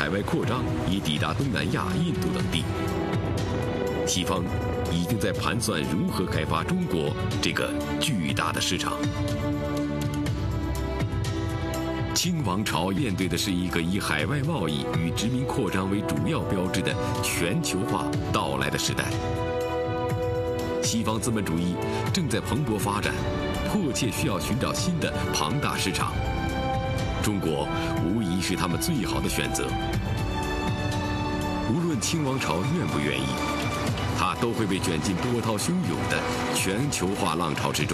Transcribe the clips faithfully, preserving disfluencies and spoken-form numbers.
外扩张，已抵达东南亚、印度等地。西方已经在盘算如何开发中国这个巨大的市场。清王朝面对的是一个以海外贸易与殖民扩张为主要标志的全球化到来的时代。西方资本主义正在蓬勃发展，迫切需要寻找新的庞大市场。中国无疑是他们最好的选择。无论清王朝愿不愿意，它都会被卷进波涛汹涌的全球化浪潮之中。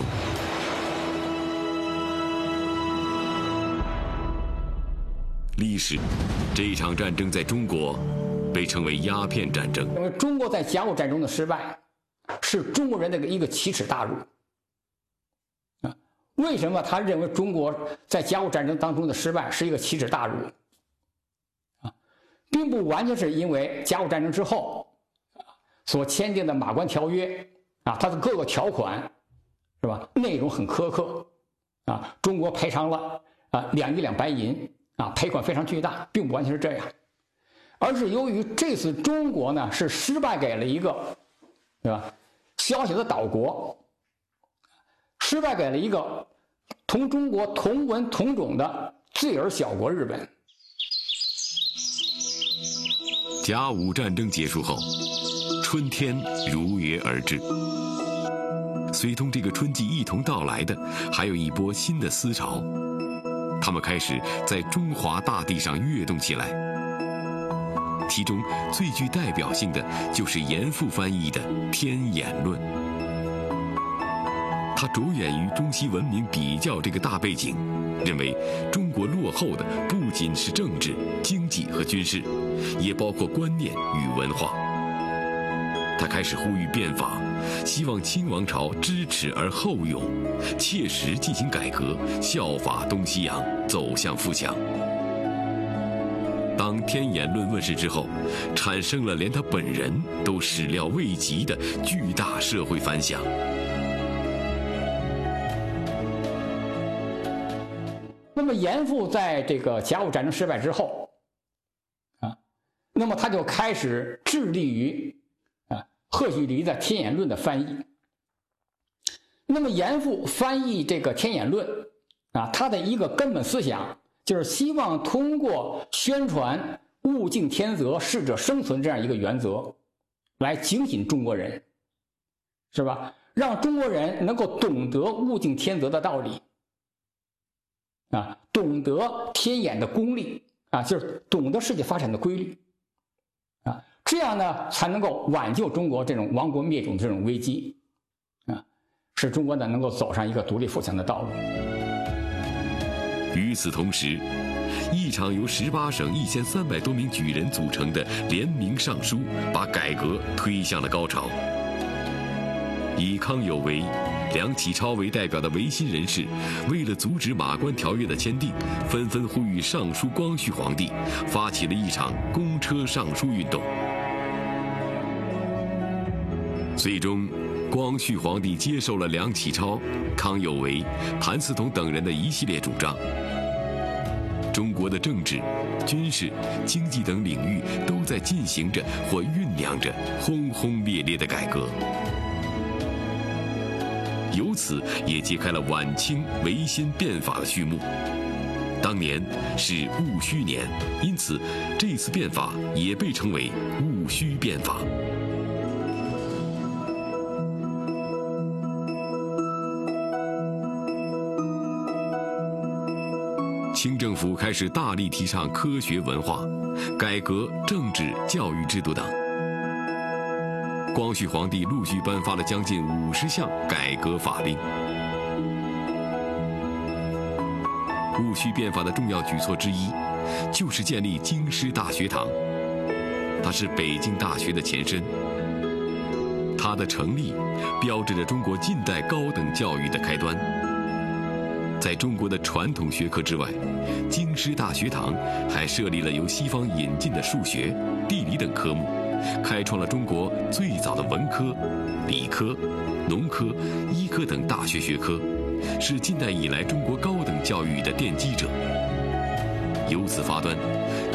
历史，这一场战争在中国被称为鸦片战争。 因为中国在甲午战争的失败，是中国人的一个奇耻大辱。啊，为什么他认为中国在甲午战争当中的失败是一个奇耻大辱？啊，并不完全是因为甲午战争之后啊所签订的马关条约啊，它的各个条款是吧，内容很苛刻啊，中国赔偿了啊两亿两白银。啊，赔款非常巨大，并不完全是这样，而是由于这次中国呢是失败给了一个，对吧？小小的岛国，失败给了一个同中国同文同种的罪尔小国日本。 甲午战争结束后，春天如约而至。随同这个春季一同到来的，还有一波新的思潮。他们开始在中华大地上跃动起来，其中最具代表性的就是严复翻译的《天演论》。他着眼于中西文明比较这个大背景，认为中国落后的不仅是政治、经济和军事，也包括观念与文化。他开始呼吁变法，希望清王朝知耻而后勇，切实进行改革，效法东西洋，走向富强。当《天演论》问世之后，产生了连他本人都始料未及的巨大社会反响。 那么严复在这个甲午战争失败之后啊，那么他就开始致力于贺胥黎的《天演论》的翻译。那么严复翻译这个《天演论》啊，他的一个根本思想就是希望通过宣传物竞天择、适者生存这样一个原则，来警醒中国人，是吧？让中国人能够懂得物竞天择的道理，啊，懂得天演的功力啊，就是懂得世界发展的规律，啊。这样呢，才能够挽救中国这种亡国灭种这种危机，啊，使中国呢能够走上一个独立富强的道路。 与此同时，一场由十八省一千三百多名举人组成的联名上书，把改革推向了高潮。以康有为、梁启超为代表的维新人士，为了阻止马关条约的签订，纷纷呼吁上书光绪皇帝，发起了一场公车上书运动。最终，光绪皇帝接受了梁启超、康有为、谭嗣同等人的一系列主张。中国的政治、军事、经济等领域都在进行着或酝酿着轰轰烈烈的改革，由此也揭开了晚清维新变法的序幕。当年是戊戌年，因此这次变法也被称为戊戌变法。清政府开始大力提倡科学文化，改革政治教育制度等。光绪皇帝陆续颁发了将近五十项改革法令。戊戌变法的重要举措之一，就是建立京师大学堂，它是北京大学的前身。它的成立，标志着中国近代高等教育的开端。在中国的传统学科之外，京师大学堂还设立了由西方引进的数学、地理等科目，开创了中国最早的文科、理科、农科、医科等大学学科，是近代以来中国高等教育的奠基者。由此发端，